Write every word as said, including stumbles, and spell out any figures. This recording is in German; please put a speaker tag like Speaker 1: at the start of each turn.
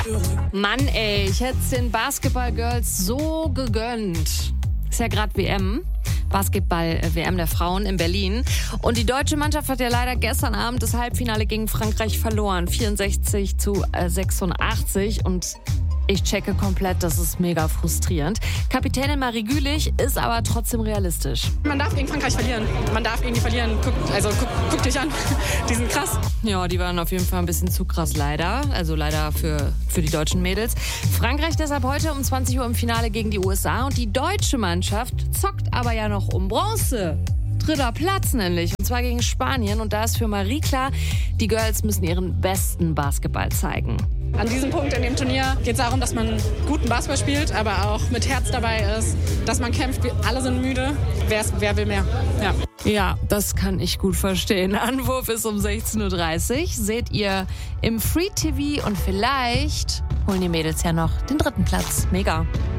Speaker 1: Mann, ey, ich hätte es den Basketball-Girls so gegönnt. Ist ja gerade W M. Basketball-W M der Frauen in Berlin. Und die deutsche Mannschaft hat ja leider gestern Abend das Halbfinale gegen Frankreich verloren. vierundsechzig zu sechsundachtzig. Und ich checke komplett, das ist mega frustrierend. Kapitänin Marie Gülich ist aber trotzdem realistisch.
Speaker 2: Man darf gegen Frankreich verlieren. Man darf gegen die verlieren. Guck, also guck, guck dich an. Die sind krass.
Speaker 1: Ja, die waren auf jeden Fall ein bisschen zu krass, leider. Also leider für, für die deutschen Mädels. Frankreich deshalb heute um zwanzig Uhr im Finale gegen die U S A. Und die deutsche Mannschaft zockt aber ja noch um Bronze. Dritter Platz nämlich, und zwar gegen Spanien. Und da ist für Marie klar, die Girls müssen ihren besten Basketball zeigen.
Speaker 2: An diesem Punkt in dem Turnier geht es darum, dass man guten Basketball spielt, aber auch mit Herz dabei ist, dass man kämpft. Wir alle sind müde. Wer, wer will mehr? Ja.
Speaker 1: Ja, das kann ich gut verstehen. Anwurf ist um sechzehn Uhr dreißig. Seht ihr im Free T V und vielleicht holen die Mädels ja noch den dritten Platz. Mega.